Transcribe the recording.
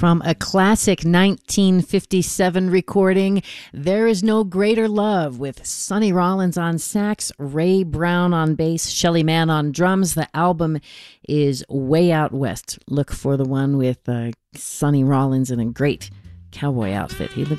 From a classic 1957 recording, There Is No Greater Love, with Sonny Rollins on sax, Ray Brown on bass, Shelly Manne on drums. The album is Way Out West. Look for the one with Sonny Rollins in a great cowboy outfit. He looks